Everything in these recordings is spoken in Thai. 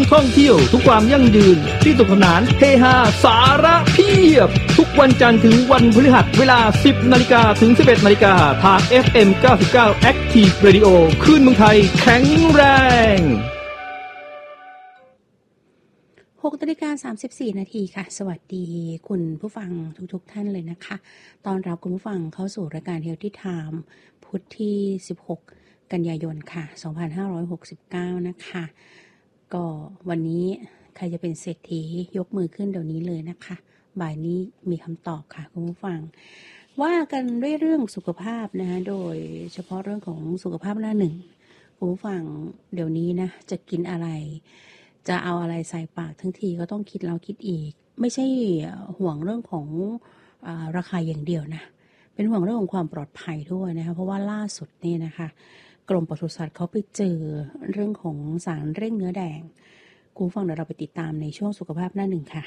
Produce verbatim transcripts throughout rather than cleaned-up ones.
ท่องเที่ยวทุกความยั่งยืนที่สนุกสนานเฮฮาสาระเพียบทุกวันจันทร์ถึงวันพฤหัสเวลา สิบนาฬิกา ถึง สิบเอ็ดนาฬิกา ทาง เอฟ เอ็ม เก้าสิบเก้า Active Radio คลื่นเมืองไทยแข็งแรงหกนาฬิกาสามสิบสี่นาทีค่ะสวัสดีคุณผู้ฟังทุกๆท่านเลยนะคะต้อนรับคุณผู้ฟังเข้าสู่รายการ Healthy Time พุธที่สิบหกกันยายนค่ะสองพันห้าร้อยหกสิบเก้านะคะก็วันนี้ใครจะเป็นเศรษฐียกมือขึ้นเดี๋ยวนี้เลยนะคะบ่ายนี้มีคำตอบค่ะคุณผู้ฟังว่ากันด้วยเรื่องสุขภาพนะคะโดยเฉพาะเรื่องของสุขภาพหน้าหนึ่งคุณผู้ฟังเดี๋ยวนี้นะจะกินอะไรจะเอาอะไรใส่ปากทั้งทีก็ต้องคิดแล้วคิดอีกไม่ใช่ห่วงเรื่องของอ่าราคาอย่างเดียวนะเป็นห่วงเรื่องของความปลอดภัยด้วยนะคะเพราะว่าล่าสุดนี่นะคะกรมปศุสัตว์เขาไปเจอเรื่องของสารเร่งเนื้อแดงคุณฟังเดี๋ยวเราไปติดตามในช่วงสุขภาพหน้าหนึ่งค่ะ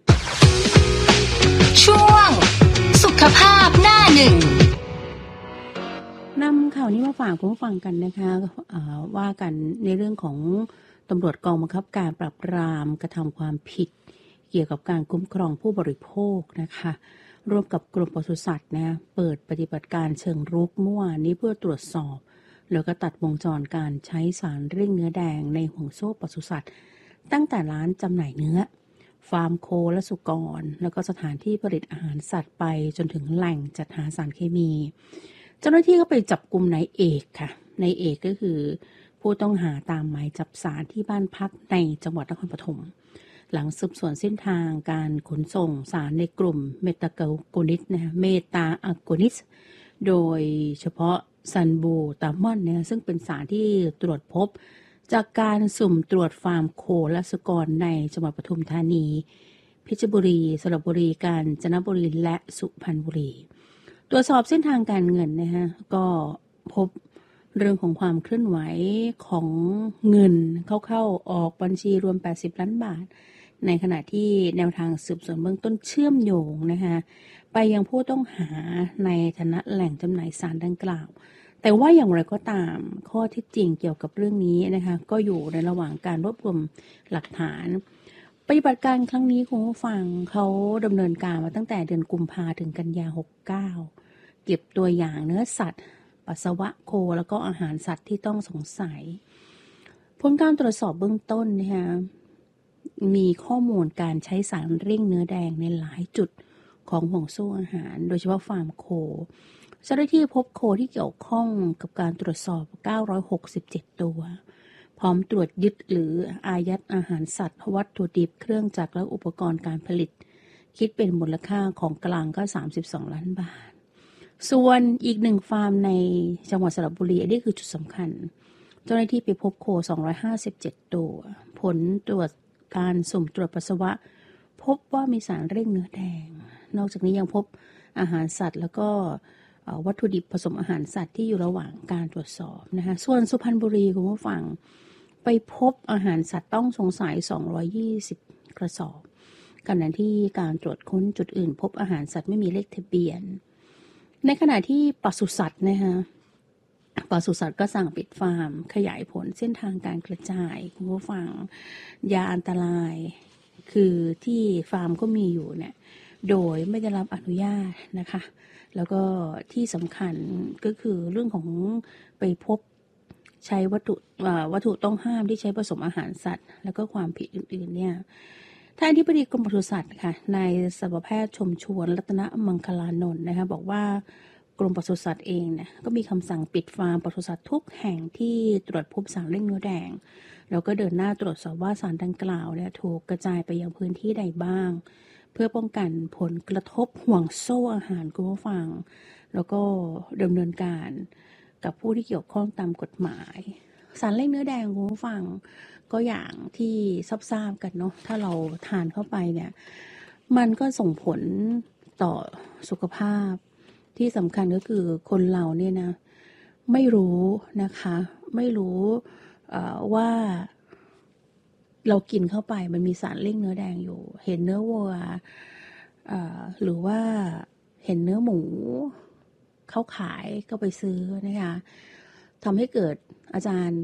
ช่วงสุขภาพหน้าหนึ่งนำข่าวนี้มาฝากคุณผู้ฟังกันนะคะว่ากันในเรื่องของตำรวจกองบังคับการปราบปรามกระทำความผิดเกี่ยวกับการคุ้มครองผู้บริโภคนะคะร่วมกับกรมปศุสัตว์นะเปิดปฏิบัติการเชิงรุกเมื่อวานนี้เพื่อตรวจสอบแล้วก็ตัดวงจรการใช้สารเร่งเนื้อแดงในห่วงโซ่ปศุสัตว์ตั้งแต่ร้านจำหน่ายเนื้อฟาร์มโคและสุกรแล้วก็สถานที่ผลิตอาหารสัตว์ไปจนถึงแหล่งจัดหาสารเคมีเจ้าหน้าที่ก็ไปจับกุมนายเอกค่ะนายเอกก็คือผู้ต้องหาตามหมายจับศาลที่บ้านพักในจังหวัดนครปฐมหลังสืบสวนเส้นทางการขนส่งสารในกลุ่มเมตาโกนิสนะเมตาอะโกนิสโดยเฉพาะซันบูตามอนเนี่ยซึ่งเป็นสารที่ตรวจพบจากการสุ่มตรวจฟาร์มโคและสุกรในจังหวัดปทุมธานีเพชรบุรีสระบุรีกาญจนบุรีและสุพรรณบุรีตรวจสอบเส้นทางการเงินนะฮะก็พบเรื่องของความเคลื่อนไหวของเงินเข้าๆออกบัญชีรวมแปดสิบล้านบาทในขณะที่แนวทางสืบสวนเบื้องต้นเชื่อมโยงนะคะไปยังผู้ต้องหาในฐานะแหล่งจำหน่ายสารดังกล่าวแต่ว่าอย่างไรก็ตามข้อเท็จจริงเกี่ยวกับเรื่องนี้นะคะก็อยู่ในระหว่างการรวบรวมหลักฐานปฏิบัติการครั้งนี้คุณผู้ฟังเขาดำเนินการมาตั้งแต่เดือนกุมภาถึงกันยาหกสิบเก้าเก็บตัวอย่างเนื้อสัตว์ปัสสาวะโคแล้วก็อาหารสัตว์ที่ต้องสงสัยผลการตรวจสอบเบื้องต้นนะคะมีข้อมูลการใช้สารเร่งเนื้อแดงในหลายจุดของห่วงโซ่อาหารโดยเฉพาะฟาร์มโคเจ้าหน้าที่พบโคที่เกี่ยวข้องกับการตรวจสอบเก้าร้อยหกสิบเจ็ดตัวพร้อมตรวจยึดหรืออายัดอาหารสัตว์วัตถุดิบเครื่องจักรและอุปกรณ์การผลิตคิดเป็นมูลค่าของกลางก็สามสิบสองล้านบาทส่วนอีกหนึ่งฟาร์มในจังหวัดสระบุรีอันนี้คือจุดสำคัญเจ้าหน้าที่ไปพบโคสองร้อยห้าสิบเจ็ดตัวผลตรวจการสุ่มตรวจปัสสาวะพบว่ามีสารเร่งเนื้อแดงนอกจากนี้ยังพบอาหารสัตว์แล้วก็วัตถุดิบผสมอาหารสัตว์ที่อยู่ระหว่างการตรวจสอบนะคะส่วนสุพรรณบุรีคุณผู้ฟังไปพบอาหารสัตว์ต้องสงสัยสองร้อยยี่สิบกระสอบขณะที่การตรวจค้นจุดอื่นพบอาหารสัตว์ไม่มีเลขทะเบียนในขณะที่ปศุสัตว์นะคะปศุสัตว์ก็สั่งปิดฟาร์มขยายผลเส้นทางการกระจายคุณผู้ฟังยาอันตรายคือที่ฟาร์มก็มีอยู่เนี่ยโดยไม่ได้รับอนุญาตนะคะแล้วก็ที่สำคัญก็คือเรื่องของไปพบใช้วัตถุวัตถุต้องห้ามที่ใช้ผสมอาหารสัตว์แล้วก็ความผิดอื่นๆเนี่ยท่านอธิบดีกรมปศุสัตว์ค่ะนายสัตวแพทย์ชมชวนรัตนมังคลานนท์นะคะบอกว่ากรมปศุสัตว์เองเนี่ยก็มีคำสั่งปิดฟาร์มปศุสัตว์ทุกแห่งที่ตรวจพบสารเร่งเนื้อแดงแล้วก็เดินหน้าตรวจสอบว่าสารดังกล่าวเนี่ยถูกกระจายไปยังพื้นที่ใดบ้างเพื่อป้องกันผลกระทบห่วงโซ่อาหารคุณผู้ฟังแล้วก็ดำเนินการกับผู้ที่เกี่ยวข้องตามกฎหมายสารเร่งเนื้อแดงคุณผู้ฟังก็อย่างที่ทราบๆกันเนาะถ้าเราทานเข้าไปเนี่ยมันก็ส่งผลต่อสุขภาพที่สำคัญก็คือคนเราเนี่ยนะไม่รู้นะคะไม่รู้ว่าเรากินเข้าไปมันมีสารเร่งเนื้อแดงอยู่เห็นเนื้อวัวหรือว่าเห็นเนื้อหมูเขาขายก็ไปซื้อนะคะทำให้เกิดอาจารย์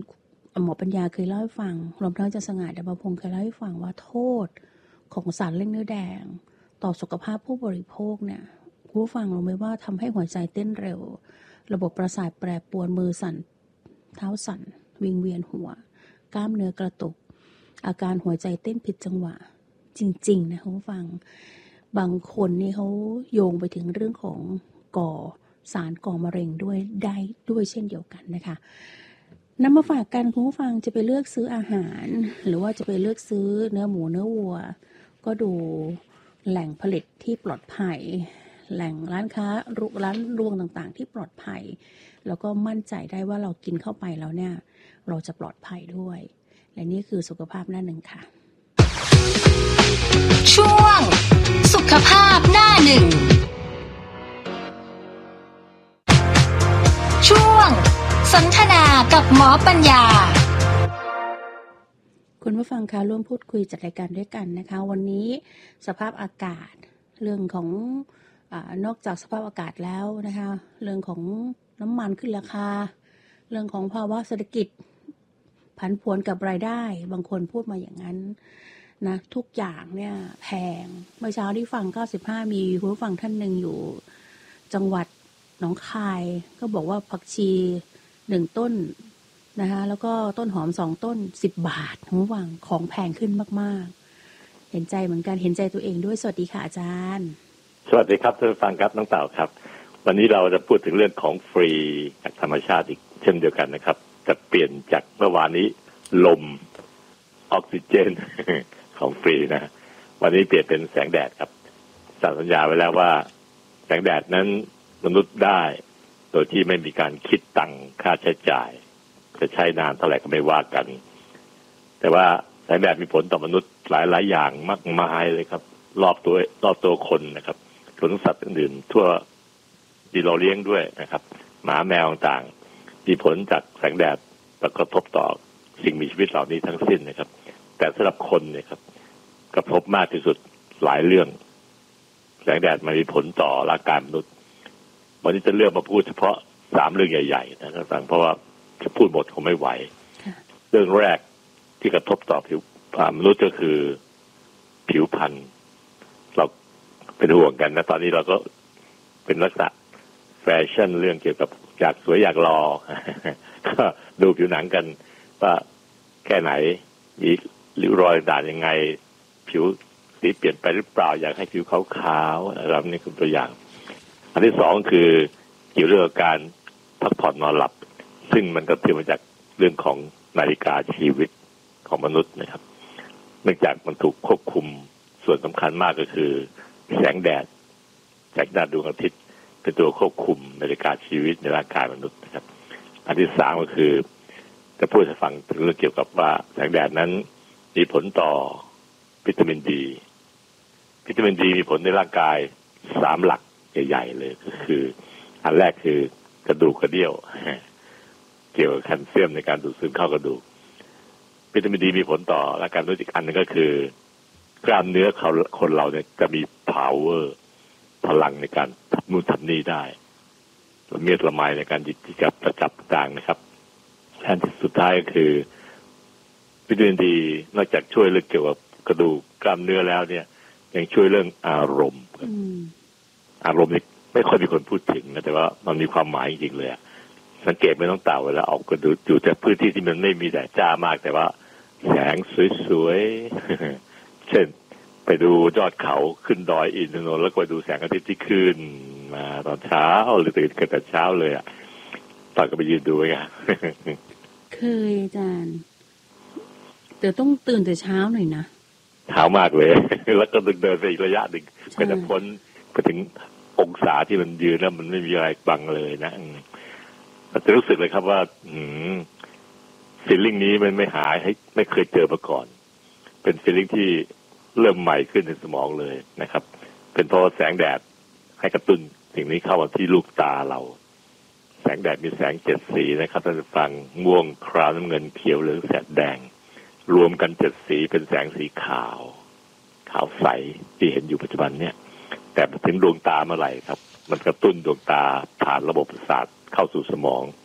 หมอปัญญาเคยเล่าให้ฟังรวมทั้งอาจารย์สง่าดาภพงศ์เคยเล่าให้ฟังว่าโทษของสารเร่งเนื้อแดงต่อสุขภาพผู้บริโภคเนี่ยผู้ฟังรู้ไหมว่าทำให้หัวใจเต้นเร็วระบบประสาทแปรปรวนมือสั่นเท้าสั่นวิงเวียนหัวกล้ามเนื้อกระตุกอาการหัวใจเต้นผิดจังหวะจริงๆนะผู้ฟังบางคนนี่เขาโยงไปถึงเรื่องของก่อสารก่อมะเร็งด้วยได้ด้วยเช่นเดียวกันนะคะนำมาฝากกันคุณผู้ฟังจะไปเลือกซื้ออาหารหรือว่าจะไปเลือกซื้อเนื้อหมูเนื้อวัวก็ดูแหล่งผลิตที่ปลอดภัยแหล่งร้านค้าร้านรวงต่างๆที่ปลอดภัยแล้วก็มั่นใจได้ว่าเรากินเข้าไปแล้วเนี่ยเราจะปลอดภัยด้วยและนี่คือสุขภาพหน้าหนึ่งค่ะช่วงสุขภาพหน้าหนึ่งช่วงสนทนากับหมอปัญญาคุณผู้ฟังคะร่วมพูดคุยจัดรายการด้วยกันนะคะวันนี้สภาพอากาศเรื่องของอ่านอกจากสภาพอากาศแล้วนะคะเรื่องของน้ำมันขึ้นราคาเรื่องของภาวะเศรษฐกิจผันผวนกับรายได้บางคนพูดมาอย่างนั้นนะทุกอย่างเนี่ยแพงเมื่อเช้าที่ฟังเก้าสิบห้ามีผู้ฟังท่านหนึ่งอยู่จังหวัดหนองคายก็บอกว่าผักชีหนึ่งต้นนะคะแล้วก็ต้นหอมสองต้นสิบบาทผู้ฟังของแพงขึ้นมากๆเห็นใจเหมือนกันเห็นใจตัวเองด้วยสวัสดีค่ะอาจารย์สวัสดีครับท่านผู้ฟังครับน้องเต่าครับวันนี้เราจะพูดถึงเรื่องของฟรีจากธรรมชาติอีกเช่นเดียวกันนะครับจะเปลี่ยนจากเมื่อวานนี้ลมออกซิเจนของฟรีนะวันนี้เปลี่ยนเป็นแสงแดดครับสัญญาไว้แล้วว่าแสงแดดนั้นมนุษย์ได้โดยที่ไม่มีการคิดตังค่าใช้จ่ายจะใช้นานเท่าไหร่ก็ไม่ว่ากันแต่ว่าแสงแดดมีผลต่อมนุษย์หลายๆอย่างมากมายเลยครับรอบตัวรอบตัวคนนะครับส่วนสัตว์อื่นๆทั่วที่เราเลี้ยงด้วยนะครับหมาแมวต่างๆมีผลจากแสงแดดกระทบต่อสิ่งมีชีวิตเหล่านี้ทั้งสิ้นนะครับแต่สำหรับคนเนี่ยครับกระทบมากที่สุดหลายเรื่องแสงแดดมันมีผลต่อร่างกายมนุษย์วันนี้จะเลือกมาพูดเฉพาะสามเรื่องใหญ่ๆนะครับเพราะว่าจะพูดหมดคงไม่ไหวเรื่องแรกที่กระทบต่อผิวมนุษย์ก็คือผิวพรรณเราเป็นห่วงกันนะตอนนี้เราก็เป็นลักษณะแฟชั่นเรื่องเกี่ยวกับอยากสวยอยากรอก็ดูผิวหนังกันว่าแค่ไหนมีริ้วรอยต่างยังไงผิวสีเปลี่ยนไปหรือเปล่าอยากให้ผิวขาวๆนะครับนี่คือตัวอย่างอันที่สองคือเกี่ยวเรื่องการพักผ่อนนอนหลับซึ่งมันก็เกิดมาจากเรื่องของนาฬิกาชีวิตของมนุษย์นะครับเนื่องจากมันถูกควบคุมส่วนสำคัญมากก็คือแสงแดดจากดาวดวงอาทิตย์เป็นตัวควบคุมนาฬิกาชีวิตในร่างกายมนุษย์นะครับอันที่สามก็คือจะพูดให้ฟังถึงเรื่องเกี่ยวกับว่าแสงแดดนั้นมีผลต่อวิตามินดีวิตามินดีมีผลในร่างกายสามหลักใหญ่ๆเลยก็คืออันแรกคือกระดูกกระเดี่ยวเกี่ยวกับแคลเซียมในการดูดซึมเข้ากระดูกวิตามินดีมีผลต่อร่างกายมนุษย์อีกอันนึงก็คือกล้ามเนื้อเขาคนเราเนี่ยจะมี power พลังในการทำนู่นทำนี่ได้ละเมียดละไมในการจิตจับประจับต่างนะครับอันที่สุดท้ายก็คือวิตามินดีนอกจากช่วยเรื่องเกี่ยวกับกระดูกกล้ามเนื้อแล้วเนี่ยยังช่วยเรื่องอารมณ์อารมณ์นี่ไม่ค่อยมีคนพูดถึงนะแต่ว่ามันมีความหมายจริงๆเลยสังเกตไม่ต้องเต่าเวลาออกกระดูกอยู่แต่พื้นที่ที่มันไม่มีแดดจ้ามากแต่ว่าแสงสวยๆเช่นไปดูยอดเขาขึ้นดอยอินทนนท์แล้วก็ดูแสงอาทิตย์ที่ขึ้นมาตอนเช้าหรือตื่นกันแต่เช้าเลยอ่ะตอนก็ไปยืนดูไงเคยอาจารย์แต่ต้องตื่นแต่เช้าหน่อยนะเช้ามากเลยแล้วก็เดินไปอีกระยะหนึ่งก็จะพ้นไปถึงองศาที่มันยืนแล้วมันไม่มีอะไรบังเลยนะจะรู้สึกเลยครับว่าฟีลลิ่งนี้มันไม่หายให้ไม่เคยเจอมาก่อนเป็นฟีลลิ่งที่เริ่มใหม่ขึ้นในสมองเลยนะครับเป็นเพราะแสงแดดให้กระตุ้นสิ่งนี้เข้ามาที่ลูกตาเราแสงแดดมีแสงเจ็ดสีนะครับท่านผู้ฟังม่วงครามน้ำเงินเขียวเหลืองแสดแดงรวมกันเจ็ดสีเป็นแสงสีขาวขาวใสที่เห็นอยู่ปัจจุบันเนี่ยแต่พอถึงดวงตาเมื่อไหร่ครับมันกระตุ้นดวงตาผ่านระบบประสาทเข้าสู่สมอง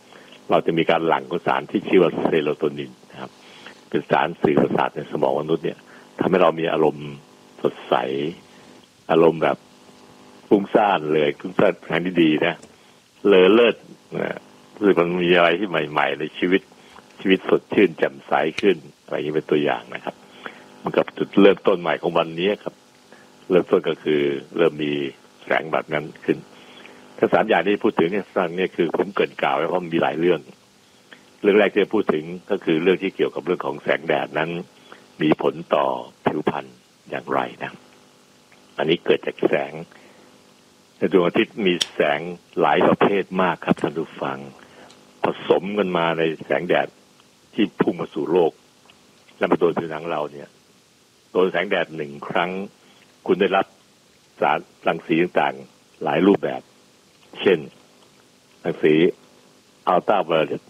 เราจะมีการหลั่งของสารที่ชื่อว่าเซโรโทนินนะครับเป็นสารสื่อประสาทในสมองมนุษย์เนี่ยทำให้เรามีอารมณ์สดใสอารมณ์แบบฟุ้งซ่านเลยฟุ้งซ่านทางที่ดีนะเลอเลิศนะรู้สึกมันมีอะไรที่ใหม่ๆในชีวิตชีวิตสดชื่นแจ่มใสขึ้นอะไรอย่างนี้เป็นตัวอย่างนะครับมันกับจุดเริ่มต้นใหม่ของวันนี้ครับเริ่มต้นก็คือเริ่มมีแสงแบบนั้นขึ้นถ้าสามอย่างที่พูดถึงเนี่ยสั้นเนี่ยคือผมเกริ่นกล่าวไว้เพราะมันมีหลายเรื่องเรื่องแรกที่จะพูดถึงก็คือเรื่องที่เกี่ยวกับเรื่องของแสงแดดนั้นมีผลต่อผิวพรรณอย่างไรนะอันนี้เกิดจากแสงในดวงอาทิตย์มีแสงหลายประเภทมากครับท่านผู้ฟังผสมกันมาในแสงแดดที่พุ่งมาสู่โลกและมาโดนผิวหนังเราเนี่ยโดนแสงแดดหนึ่งครั้งคุณได้รับสารรังสีต่างๆหลายรูปแบบเช่นรังสีอัลตราไวโอเลต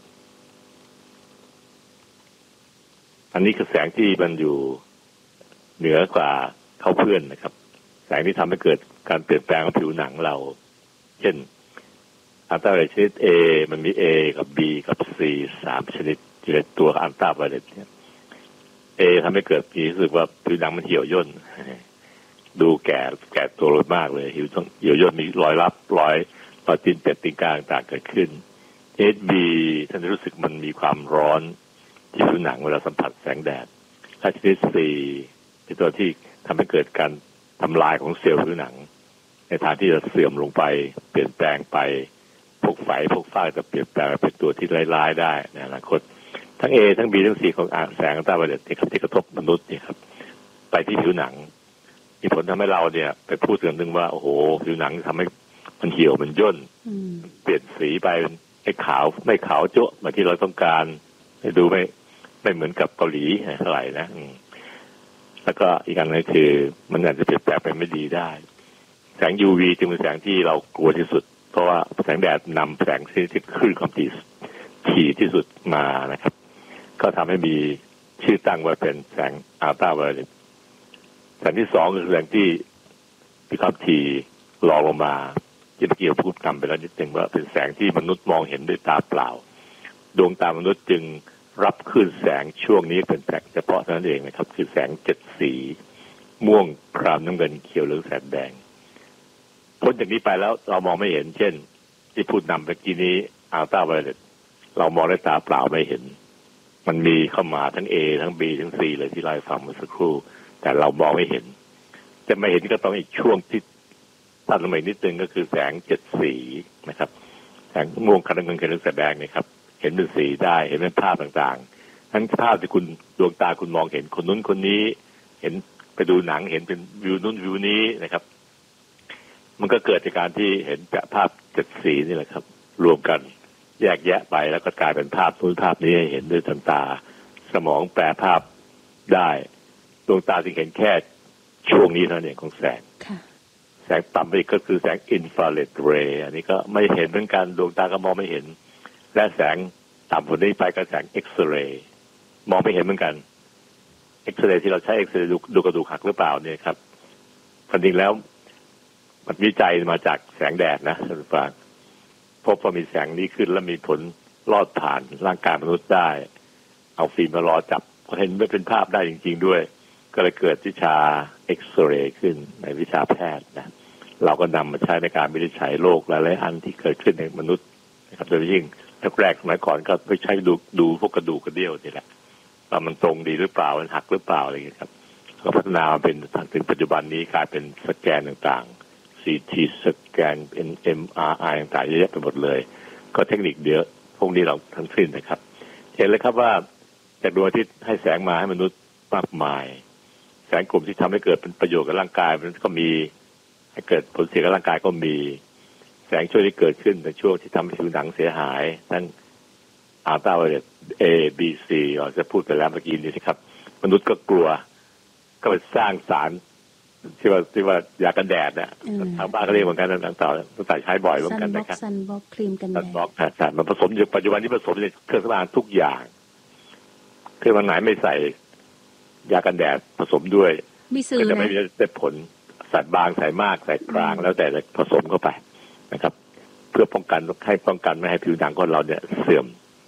อันนี้คือแสงที่มันอยู่เหนือกว่าเขาเพื่อนนะครับแสงที่ทำให้เกิดการเปลี่ยนแปลงของผิวหนังเราเช่นอัลตราไวโอเลตชนิด A มันมี A กับ B กับ C สามชนิดอยู่ในตัวอัลตราไวโอเลตเนี่ย A ทำให้เกิดมีรู้สึกว่าผิวหนังมันเหี่ยวย่นดูแก่แก่ตัวลดมากเลยหิวต้องเหี่ยวย่นมีรอยรับรอยรอยตีนเป็ดตีนกาต่างๆเกิดขึ้น เอช บี ท่านรู้สึกมันมีความร้อนที่ผิวหนังเวลาสัมผัสแสงแดดและชนิด C เป็นตัวที่ทำให้เกิดการทำลายของเซลล์ผิวหนังในทางที่จะเสื่อมลงไปเปลี่ยนแปลงไปพวกไฝพวกฝ้าจะเปลี่ยนแปลงเป็นตัวที่ร้ายๆได้ในอนาคตทั้ง A ทั้ง B ทั้ง C ของแสงอัลตราไวโอเลตที่กระทบมนุษย์นี่ครับไปที่ผิวหนังมีผลทำให้เราเนี่ยไปพูดถึงว่าโอ้โหผิวหนังทำให้มันเหี่ยวมันย่นเปลี่ยนสีไปไอ้ขาวไม่ขาวโจ๊ะเหมือนที่เราต้องการให้ดูไม่ไม่เหมือนกับเกาหลีเท่าไหร่นะแล้วก็อีกอันนึงคือมันอาจจะเปลี่ยนแปลงไปไม่ดีได้แสง ยู วี จึงเป็นแสงที่เรากลัวที่สุดเพราะว่าแสงแดดนำแสงที่คลื่นความถี่ถี่ที่สุดมานะครับก็ทำให้มีชื่อตั้งว่าเป็นแสงอัลตราไวโอเลตแสงที่สองคือแสงที่มีความถี่รองลงมาที่เมื่อกี้พูดคำไปแล้วนิดนึงว่าเป็นแสงที่มนุษย์มองเห็นด้วยตาเปล่าดวงตามนุษย์จึงรับคลื่นแสงช่วงนี้เป็นแสงเฉพาะเท่านั้นเองนะครับคือแสงเจ็ดสีม่วงครามน้ำเงินเขียวเหลืองแสดแดงพ้นจากนี้ไปแล้วเรามองไม่เห็นเช่นที่พูดนำเมื่อกี้นี้อัลตราไวโอเลตเรามองด้วยตาเปล่าไม่เห็นมันมีเข้ามาทั้ง A ทั้ง B ทั้ง C เลยที่เราฟังเมื่อสักครู่แต่เรามองไม่เห็นจะไม่เห็นก็ต้องอีกช่วงที่ตัดลงมานิดนึงก็คือแสงเจ็ดสีนะครับแสงม่วงครามน้ำเงินเขียวเหลืองแสดแดงนี่ครับเห็นเป็นสีได้เห็นเป็นภาพต่างๆทั้งภาพที่คุณดวงตาคุณมองเห็นคนนู้นคนนี้เห็นไปดูหนังเห็นเป็นวิวนู้นวิวนี้นะครับมันก็เกิดจากการที่เห็นภาพเจ็ดสีนี่แหละครับรวมกันแยกแยะไปแล้วก็กลายเป็นภาพนู้นภาพนี้ให้เห็นด้วยทางตาสมองแปลภาพได้ดวงตาจึงเห็นแค่ช่วงนี้เท่านั้นเองของแสงแสงต่ำไปก็คือแสงอินฟราเรดเรย์อันนี้ก็ไม่เห็นเหมือนกันดวงตาก็มองไม่เห็นและแสงต่ำกว่านี้ไปก็แสงเอ็กซเรย์มองไม่เห็นเหมือนกันเอ็กซเรย์ที่เราใช้เอ็กซเรย์ดูดูกระดูกหักหรือเปล่าเนี่ยครับความจริงแล้วมันวิจัยมาจากแสงแดดนะท่านผู้ฟังพบว่ามีแสงนี้ขึ้นแล้วมีผลลอดผ่านร่างกายมนุษย์ได้เอาฟิล์มมารอจับเห็นไม่เป็นภาพได้จริงๆด้วยก็เลยเกิดวิชาเอ็กซเรย์ขึ้นในวิชาแพทย์นะเราก็นำมาใช้ในการวินิจฉัยโรคหลายๆอันที่เกิดขึ้นในมนุษย์นะครับโดยยิ่งแรกๆสมัยก่อนก็ไปใช้ดูดูพวกกระดูกกระเดี่ยวนี่แหละว่ามันตรงดีหรือเปล่ามันหักหรือเปล่าอะไรอย่างเงี้ยครับก็พัฒนามาเป็นถึงปัจจุบันนี้กลายเป็นสแกนต่างๆ ซี ที สแกน เอ็ม อาร์ ไอ ต่างๆเยอะแยะไปหมดเลยก็เทคนิคเยอะพวกนี้เราทั้งสิ้นนะครับเห็นเลยครับว่าจากดวงอาทิตย์ให้แสงมาให้มนุษย์มากมายแสงกลุ่มที่ทำให้เกิดเป็นประโยชน์กับร่างกายมันก็มีให้เกิดผลเสียกับร่างกายก็มีแสงช่วยที่เกิดขึ้นในช่วงที่ทำให้ผิวหนังเสียหายทั้งอัลตราไวโอเลต A B C เราจะพูดไปแล้วเมื่อกี้นี้นะครับมนุษย์ก็กลัวก็ไปสร้างสารที่ว่าที่ว่ายากันแดดเนี่ยทางบ้านเขาเรียกเหมือนกันต่างๆต่างๆใช้บ่อยเหมือนกันนะครับซันบล็อกครีมกันแดดซันบล็อกสารมันผสมอยู่ปัจจุบันนี้ผสมในเครื่องสำอางทุกอย่างเครื่องวันไหนไม่ใส่ยากันแดดผสมด้วยก็จะไม่ได้ผลใส่บางใส่มากใส่กลางแล้วแต่ผสมเข้าไปนะครับเพื่อป้องกันให้ป้องกันไม่ให้ผิวหนังของเราเนี่ยเสื่อม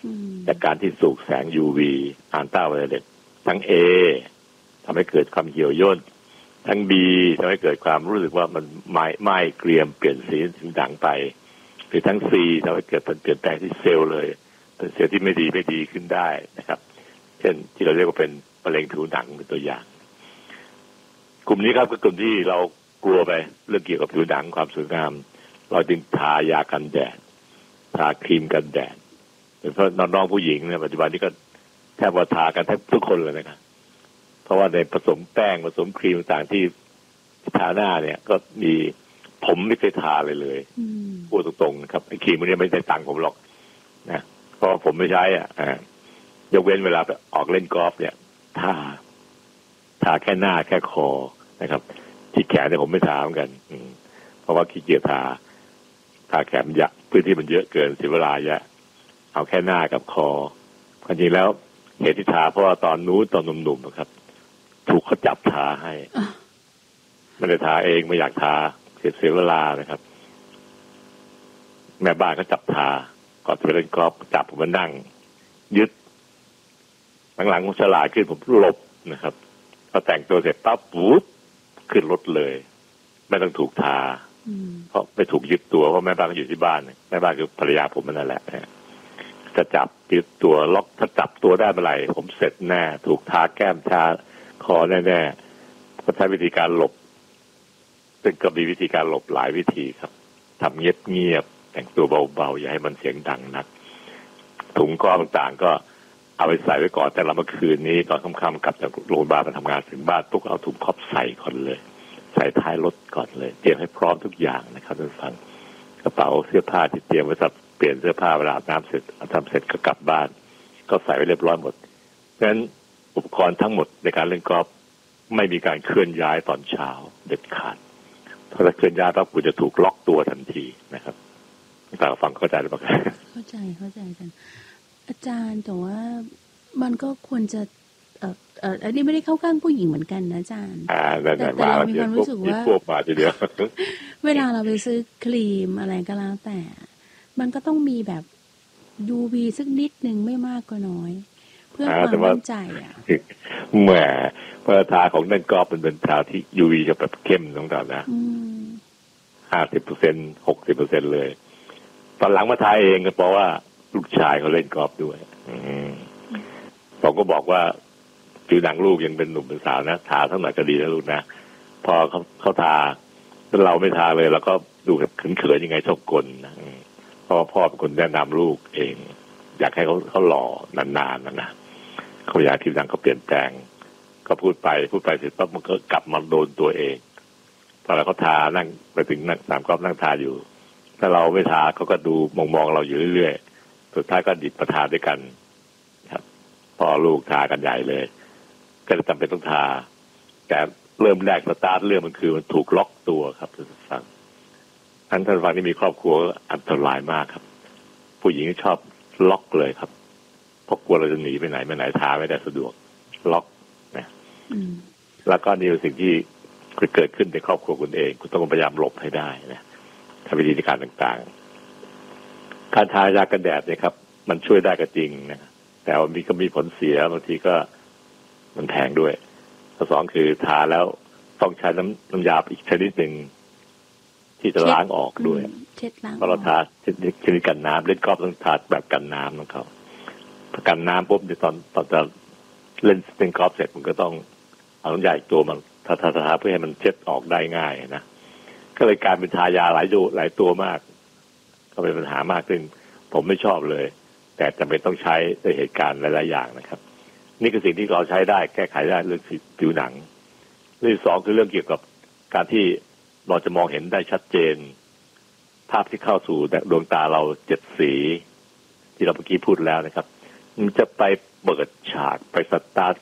จากการที่สูกแสง ยู วี อัลตราไวโอเลตทั้ง A ทำให้เกิดความเหี่ยวย่นทั้ง B ทำให้เกิดความรู้สึกว่ามันไหม้ไหม้เกรียมเปลี่ยนสีถึงด่างไปหรือทั้ง C ทำให้เกิดเปลี่ยนแปลงที่เซลล์เลยเป็นเซลล์ที่ไม่ดีไม่ดีขึ้นได้นะครับเช่นที่เราเรียกว่าเป็นมะเร็งผิวหนังเป็นตัวอย่างกลุ่มนี้ครับคือกลุ่มที่เรากลัวไปเรื่องเกี่ยวกับผิวหนังความสวยงามเราจึงทายากันแดดทาครีมกันแดดเพราะน้องๆผู้หญิงเนี่ยปัจจุบันนี้ก็แทบว่าทากันแทบทุกคนเลยนะครับเพราะว่าในผสมแป้งผสมครีมต่างๆที่ทาหน้าเนี่ยก็มีผมไม่เคยทาเลยเลยพูดตรงๆนะครับไอ้ครีมพวกนี้ไม่ได้ตังค์ผมหรอกนะเพราะผมไม่ใช้อ่ะยกเว้นเวลาไปออกเล่นกอล์ฟเนี่ยทาทาแค่หน้าแค่คอนะครับที่แขนเนี่ยผมไม่ทาเหมือนกันเพราะว่าขี้เกียจทาทาแขนเยอะพื้นที่มันเยอะเกินเสียเวลาเยอะเอาแค่หน้ากับคอจริงๆแล้วเหตุที่ทาเพราะว่าตอนนู้นตอนหนุ่มๆนะครับถูกเขาจับทาให้ไม่ได้ทาเองไม่อยากทาเสียเสียเวลานะครับแม่บ้านก็จับทาก่อนจะไปเล่นกอล์ฟจับผมมานั่งยึดหลังๆผมฉลาดขึ้นผมหลบนะครับพอแต่งตัวเสร็จปั๊บปุ๊บขึ้นรถเลยไม่ต้องถูกทาเพราะไม่ถูกยึดตัวเพราะแม่บ้านก็อยู่ที่บ้านแม่บ้านคือภรรยาผมนั่นแหละจะจับยึดตัวล็อกถ้าจับตัวได้เมื่อไหร่ผมเสร็จแน่ถูกทาแก้มทาคอแน่ๆก็ใช้วิธีการหลบซึ่งก็มีวิธีการหลบหลายวิธีครับทำเงียบๆแต่งตัวเบาๆอย่าให้มันเสียงดังนักถุงก้อนต่างๆก็เอาไปใส่ไว้ก่อนแต่ละเมื่อคืนนี้ตอนค่ำๆกลับจากโรงพยาบาลมาทำงานถึงบ้านปุ๊บเอาถุงครอบใส่ก่อนเลยใส่ท้ายรถก่อนเลยเตรียมให้พร้อมทุกอย่างนะครับท่านฟังกระเป๋าเสื้อผ้าที่เตรียมไว้สำหรับเปลี่ยนเสื้อผ้าเวลาอาบน้ำเสร็จทำเสร็จก็กลับบ้านก็ใส่ไว้เรียบร้อยหมดเพราะฉะนั้นอุปกรณ์ทั้งหมดในการเล่นกอล์ฟไม่มีการเคลื่อนย้ายตอนเช้าเด็ดขาดถ้าเคลื่อนย้ายปั๊บคุณจะถูกล็อกตัวทันทีนะครับต่างฟังเข้าใจหรือเปล่าเข้าใจเข้าใจอาจารย์อาจารย์แต่ว่ามันก็ควรจะเอ่อเอ่ออันนี้ไม่ได้เข้าข้างผู้หญิงเหมือนกันนะอาจารย์แต่แต่เรามีความรู้สึกว่าเวลาเราไปซื้อครีมอะไรก็แล้วแต่มันก็ต้องมีแบบ ยู วี สักนิดนึงไม่มากก็น้อยเพื่อความมั่นใจอ่ะแหมเพราะทาของนั่นก็เป็นเป็นทาที่ ยู วี จะแบบเข้มต้องการนะห้าสิบเปอร์เซ็นต์หกสิบเปอร์เซ็นต์เลยตอนหลังมาทาเองก็เพราะว่าลูกชายเขาเล่นกอล์ฟด้วยผมก็บอกว่าผิวหนังลูกยังเป็นหนุ่มเป็นสาวนะทาเท่าไหร่ก็ดีนะลูกนะพอเขาเขาทาเราไม่ทาเลยแล้วก็ดูแบบเขินๆยังไงชอบกลนะเพราะพ่อเป็นคนแนะนำลูกเองอยากให้เขาเขาหล่อนานๆนะนะเขาอยากผิวหนังเขาเปลี่ยนแปลงก็พูดไปพูดไปเสร็จปั๊บมันก็กลับมาโดนตัวเองพอเราเขาทานั่งไปถึงนั่งสามกอล์ฟนั่งทาอยู่ถ้าเราไม่ทาเขาก็ดูมองๆเราอยู่เรื่อยๆสุดท้ายก็ดิบประทาด้วยกันครับพ่อลูกทากันใหญ่เลยก็เลยจำเป็นต้องทาแต่เริ่มแรกสตาร์ทเรื่องมันคือมันถูกล็อกตัวครับท่านผู้ฟังท่านท่านฟังที่มีครอบครัวอันตรายมากครับผู้หญิงชอบล็อกเลยครับเพราะกลัวเราจะหนีไปไหนไปไหนทาไม่ได้สะดวกล็อกนะแล้วก็นี่เป็นสิ่งที่เกิดขึ้นในครอบครัวคุณเองคุณต้องพยายามหลบให้ได้นะทำวิธีการต่างๆการทายากันแดดเนี่ยครับมันช่วยได้ก็จริงนะแต่ว่ามีก็มีผลเสียบางทีก็มันแพงด้วยข้อสองคือทาแล้วต้องใช้น้ำน้ำยาอีกชนิดหนึ่งที่จะล้างออกด้วยเพราะเราทาชนิดกันน้ำเล่นกอล์ฟต้องทาแบบกันน้ำของเขาพอกันน้ำปุ๊บในตอนตอนจะเล่นเล่นกอล์ฟเสร็จมันก็ต้องเอาน้ำยาอีกตัวมันทาทาทาเพื่อให้มันเช็ดออกได้ง่ายนะก็เลยกลายเป็นทายาหลายตัวหลายตัวมากก็เป็นปัญหามากซึ่งผมไม่ชอบเลยแต่จำเป็นต้องใช้ในเหตุการณ์หลายๆอย่างนะครับนี่คือสิ่งที่เราใช้ได้แก้ไขได้เรื่องผิวหนังเรื่องที่สองคือเรื่องเกี่ยวกับการที่เราจะมองเห็นได้ชัดเจนภาพที่เข้าสู่ดวงตาเราเจ็ดสีที่เราเมื่อกี้พูดแล้วนะครับมันจะไปเปิดฉากไปสตาร์ท